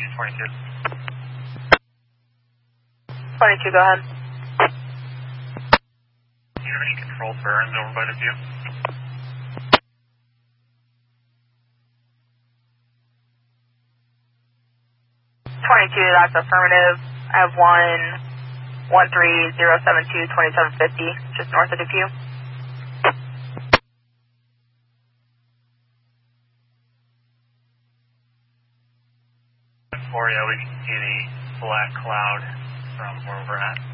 use 22. 22, go ahead. Do you have any controlled burns over by the view? 22, that's affirmative. I have 13072-2750, just north of Depew. 4, yeah, we can see the black cloud from where we're at.